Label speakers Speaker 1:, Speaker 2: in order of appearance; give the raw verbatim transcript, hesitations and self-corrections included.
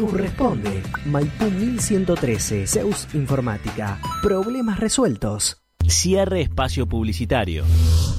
Speaker 1: Zeus responde. Maipú mil ciento trece. Zeus Informática. Problemas resueltos.
Speaker 2: Cierre espacio publicitario.